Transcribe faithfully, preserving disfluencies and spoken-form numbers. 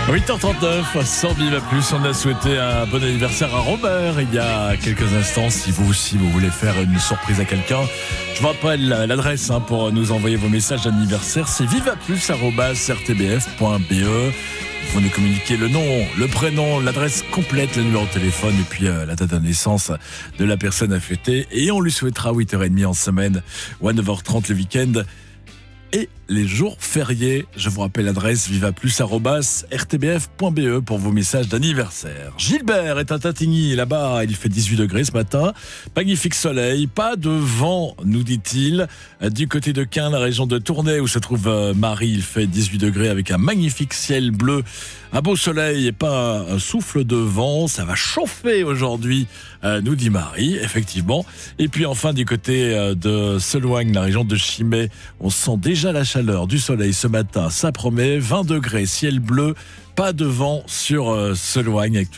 huit heures trente-neuf, sans Viva Plus, on a souhaité un bon anniversaire à Robert il y a quelques instants. Si vous aussi vous voulez faire une surprise à quelqu'un, je vous rappelle l'adresse hein, pour nous envoyer vos messages d'anniversaire, c'est vivaplus arobase r t b f point b e. Vous nous communiquez le nom, le prénom, l'adresse complète, le numéro de téléphone et puis euh, la date de naissance de la personne à fêter. Et on lui souhaitera huit heures trente en semaine ou à neuf heures trente le week-end. Et les jours fériés, je vous rappelle l'adresse vivaplus arobase r t b f point b e pour vos messages d'anniversaire. Gilbert est à Tatigny, là-bas, il fait dix-huit degrés ce matin. Magnifique soleil, pas de vent, nous dit-il. Du côté de Caen, la région de Tournai, où se trouve Marie, il fait dix-huit degrés avec un magnifique ciel bleu. Un beau soleil et pas un souffle de vent. Ça va chauffer aujourd'hui, nous dit Marie, effectivement. Et puis enfin, du côté de Seloigne, la région de Chimay, on sent déjà la chaleur du soleil ce matin. Ça promet vingt degrés, ciel bleu, pas de vent sur Seloigne.